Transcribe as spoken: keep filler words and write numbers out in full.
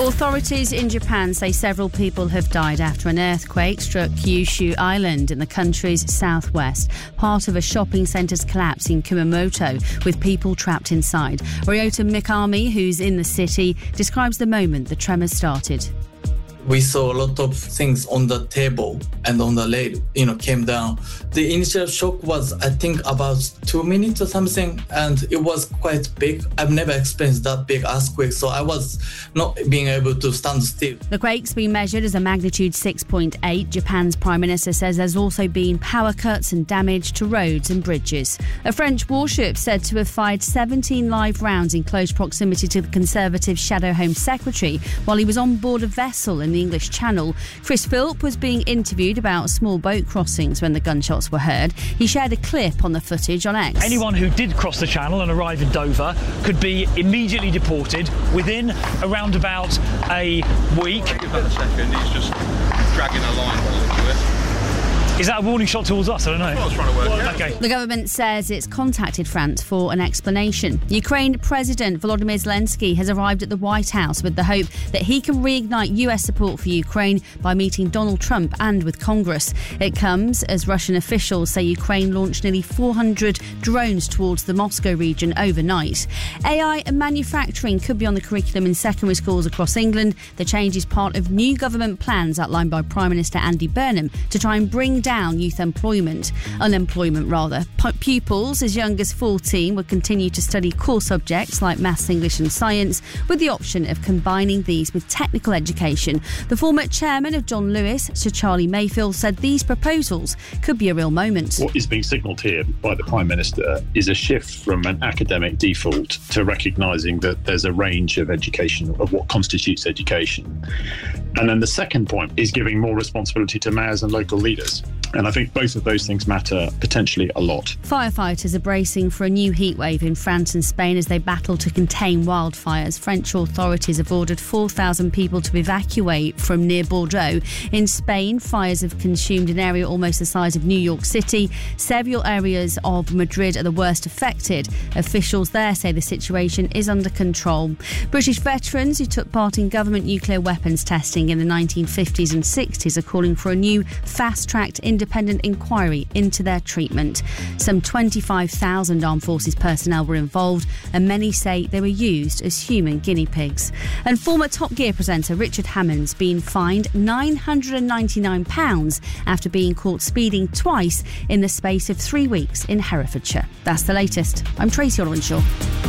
Authorities in Japan say several people have died after an earthquake struck Kyushu Island in the country's southwest. Part of a shopping centre's collapse in Kumamoto, with people trapped inside. Ryota Mikami, who's in the city, describes the moment the tremors started. We saw a lot of things on the table and on the rail, you know, came down. The initial shock was, I think, about two minutes or something, and it was quite big. I've never experienced that big earthquake, so I was not being able to stand still. The quake's been measured as a magnitude six point eight. Japan's Prime Minister says there's also been power cuts and damage to roads and bridges. A French warship said to have fired seventeen live rounds in close proximity to the Conservative Shadow Home Secretary while he was on board a vessel in the English Channel. Chris Philp was being interviewed about small boat crossings when the gunshots were heard. He shared a clip on the footage on X. Anyone who did cross the Channel and arrive in Dover could be immediately deported within around about a week. Give that a second, he's just dragging a line to it. Is that a warning shot towards us? I don't know. I was trying to work it out. Okay. The government says it's contacted France for an explanation. Ukraine President Volodymyr Zelensky has arrived at the White House with the hope that he can reignite U S support for Ukraine by meeting Donald Trump and with Congress. It comes as Russian officials say Ukraine launched nearly four hundred drones towards the Moscow region overnight. A I and manufacturing could be on the curriculum in secondary schools across England. The change is part of new government plans outlined by Prime Minister Andy Burnham to try and bring down youth employment, unemployment rather. P- pupils as young as fourteen will continue to study core subjects like maths, English and science, with the option of combining these with technical education. The former chairman of John Lewis, Sir Charlie Mayfield, said these proposals could be a real moment. What is being signalled here by the Prime Minister is a shift from an academic default to recognising that there's a range of education, of what constitutes education. And then the second point is giving more responsibility to mayors and local leaders. And I think both of those things matter potentially a lot. Firefighters are bracing for a new heatwave in France and Spain as they battle to contain wildfires. French authorities have ordered four thousand people to evacuate from near Bordeaux. In Spain, fires have consumed an area almost the size of New York City. Several areas of Madrid are the worst affected. Officials there say the situation is under control. British veterans who took part in government nuclear weapons testing in the nineteen fifties and sixties are calling for a new fast-tracked independent inquiry into their treatment. Some twenty-five thousand Armed Forces personnel were involved, and many say they were used as human guinea pigs. And former Top Gear presenter Richard Hammond's been fined nine hundred ninety-nine pounds after being caught speeding twice in the space of three weeks in Herefordshire. That's the latest. I'm Tracy Orwenshaw.